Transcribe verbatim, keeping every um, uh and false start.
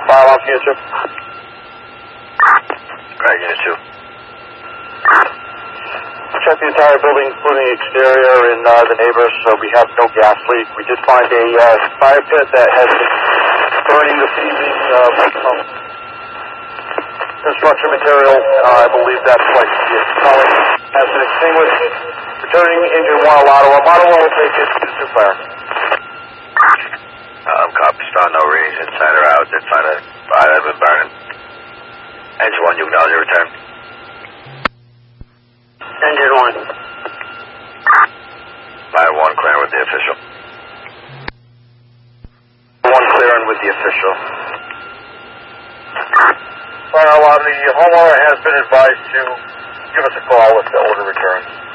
Fire alarm, unit two. Right, unit two. Check the entire building, including the exterior and uh, the neighbors, so we have no gas leak. We did find a uh, fire pit that has been burning this evening uh, with some construction material. Uh, I believe that's like the color has been extinguished. Returning engine one, Lotto. Lotto will take it to fire. Um, copy, star, no readings inside or out. They're trying to fire that been burning. Engine one, you acknowledge your return. Engine one. Fire one, clearing with the official. One clearing with the official. Fire alarm, the homeowner has been advised to give us a call if the order returns.